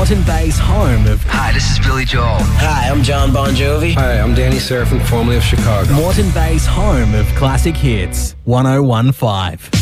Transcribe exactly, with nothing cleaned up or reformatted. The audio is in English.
Moreton Bay's home of... Hi, this is Billy Joel. Hi, I'm John Bon Jovi. Hi, I'm Danny Serafin, formerly of Chicago. Moreton Bay's home of classic hits. one oh one point five.